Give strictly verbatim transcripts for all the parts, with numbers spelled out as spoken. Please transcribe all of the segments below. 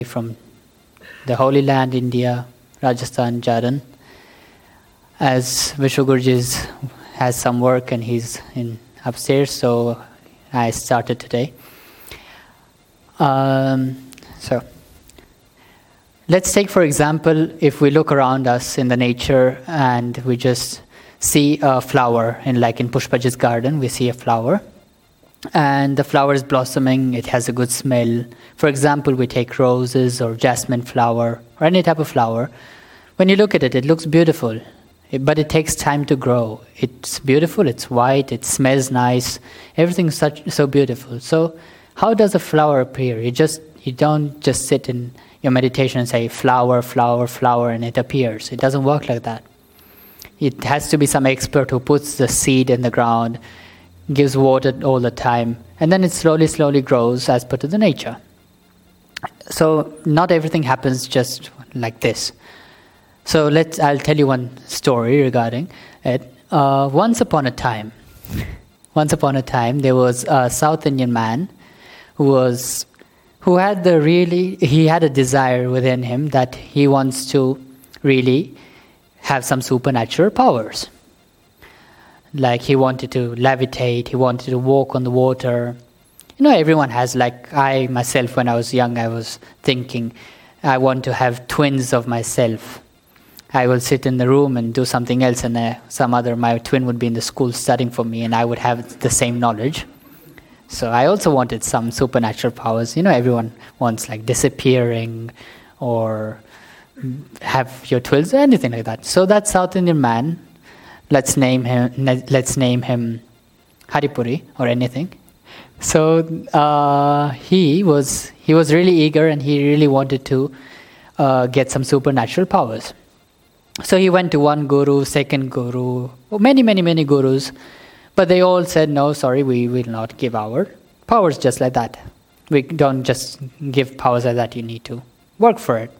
from the Holy Land, India, Rajasthan, Jharkhand. As Vishwa Guruji has some work and he's in upstairs, so I started today. Um, so, let's take for example, if we look around us in the nature and we just see a flower, in like in Pushpaji's garden, we see a flower. And the flower is blossoming, it has a good smell. For example, we take roses or jasmine flower or any type of flower. When you look at it, it looks beautiful, but it takes time to grow. It's beautiful, it's white, it smells nice, everything's such so beautiful. So how does a flower appear? You just you don't just sit in your meditation and say flower, flower, flower, and it appears. It doesn't work like that. It has to be some expert who puts the seed in the ground, gives water all the time, and then it slowly, slowly grows as per to the nature. So not everything happens just like this. So let's. I'll tell you one story regarding it. Uh, once upon a time, once upon a time, there was a South Indian man who was, who had the really, he had a desire within him that he wants to really have some supernatural powers. Like he wanted to levitate, he wanted to walk on the water. You know, everyone has, like I myself, when I was young, I was thinking, I want to have twins of myself. I will sit in the room and do something else, and uh, some other, my twin would be in the school studying for me, and I would have the same knowledge. So I also wanted some supernatural powers. You know, everyone wants like disappearing or have your twins or anything like that. So that South Indian man, Let's name him. Let's name him Haripuri or anything. So uh, he was he was really eager and he really wanted to uh, get some supernatural powers. So he went to one guru, second guru, many many many gurus, but they all said no. Sorry, we will not give our powers just like that. We don't just give powers like that. You need to work for it.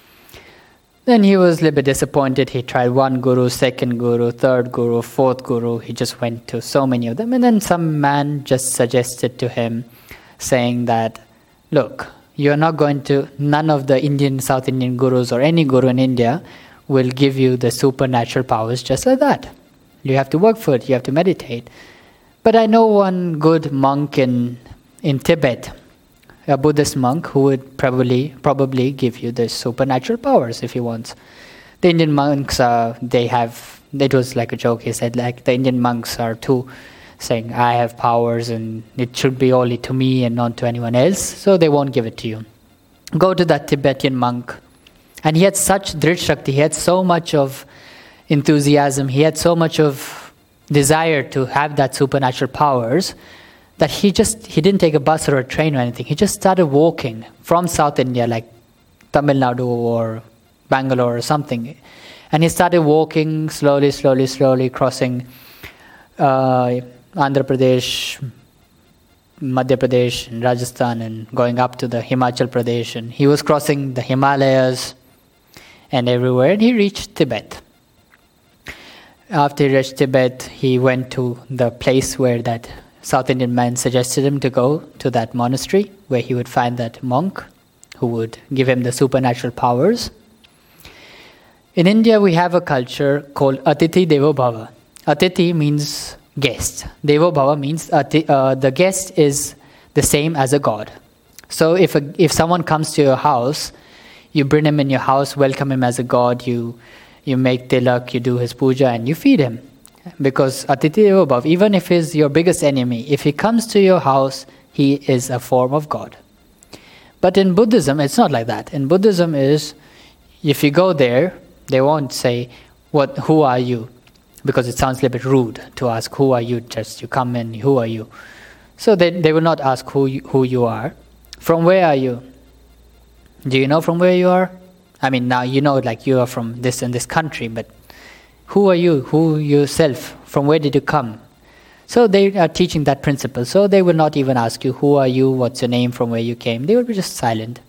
Then he was a little bit disappointed. He tried one guru, second guru, third guru, fourth guru. He just went to so many of them. And then some man just suggested to him, saying that, look, you're not going to, none of the Indian, South Indian gurus or any guru in India will give you the supernatural powers just like that. You have to work for it. You have to meditate. But I know one good monk in, in Tibet, a Buddhist monk who would probably probably give you the supernatural powers if he wants. The Indian monks, uh, they have, it was like a joke, he said, like the Indian monks are too, saying, I have powers and it should be only to me and not to anyone else, so they won't give it to you. Go to that Tibetan monk, and he had such Drit Shakti, he had so much of enthusiasm, he had so much of desire to have that supernatural powers, that he just, he didn't take a bus or a train or anything. He just started walking from South India, like Tamil Nadu or Bangalore or something. And he started walking slowly, slowly, slowly, crossing uh, Andhra Pradesh, Madhya Pradesh, and Rajasthan, and going up to the Himachal Pradesh. And he was crossing the Himalayas and everywhere, and he reached Tibet. After he reached Tibet, he went to the place where that South Indian man suggested him to go to that monastery where he would find that monk who would give him the supernatural powers. In India, we have a culture called Atithi Devo Bhava. Atithi means guest. Devo Bhava means ati, uh, the guest is the same as a god. So if a, if someone comes to your house, you bring him in your house, welcome him as a god, you, you make tilak, you do his puja, and you feed him. Because Atithi Devo Bhava, even if he's your biggest enemy, if he comes to your house, he is a form of God. But in Buddhism, it's not like that. In Buddhism is, if you go there, they won't say, "What? Who are you?" Because it sounds a little bit rude to ask, "Who are you?" Just you come in, who are you? So they they will not ask who you, who you are. From where are you? Do you know from where you are? I mean, now you know, like you are from this and this country, but who are you? Who yourself? From where did you come? So they are teaching that principle. So they will not even ask you, who are you? What's your name? From where you came? They will be just silent.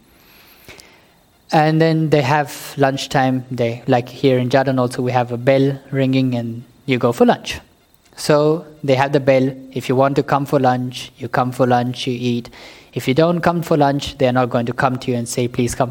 And then they have lunchtime. They, like here in Jharkhand also, we have a bell ringing and you go for lunch. So they have the bell. If you want to come for lunch, you come for lunch, you eat. If you don't come for lunch, they're not going to come to you and say, please come